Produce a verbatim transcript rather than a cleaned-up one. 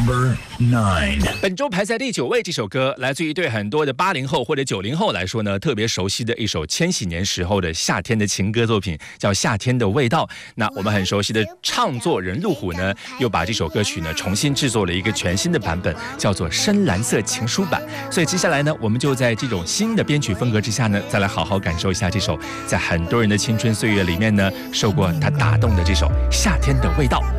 Number nine。 本周排在第九位，这首歌来自于对很多的八零后或者九零后来说呢，特别熟悉的一首千禧年时候的夏天的情歌作品，叫《夏天的味道》。那我们很熟悉的唱作人陆虎呢，又把这首歌曲呢重新制作了一个全新的版本，叫做深蓝色情书版。所以接下来呢，我们就在这种新的编曲风格之下呢，再来好好感受一下这首在很多人的青春岁月里面呢受过他打动的这首《夏天的味道》。